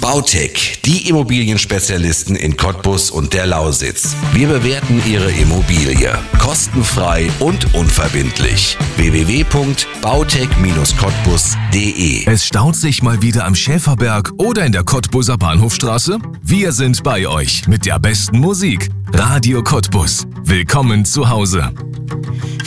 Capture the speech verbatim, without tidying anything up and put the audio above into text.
Bautech, die Immobilienspezialisten in Cottbus und der Lausitz. Wir bewerten Ihre Immobilie kostenfrei und unverbindlich. w w w punkt bautech Bindestrich cottbus punkt d e. Es staut sich mal wieder am Schäferberg oder in der Cottbuser Bahnhofstraße? Wir sind bei euch mit der besten Musik. Radio Cottbus. Willkommen zu Hause.